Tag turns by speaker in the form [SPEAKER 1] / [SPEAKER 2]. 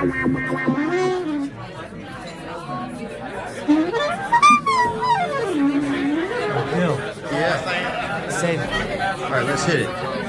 [SPEAKER 1] Bill,
[SPEAKER 2] Yeah.
[SPEAKER 1] save it.
[SPEAKER 2] All right, let's hit it.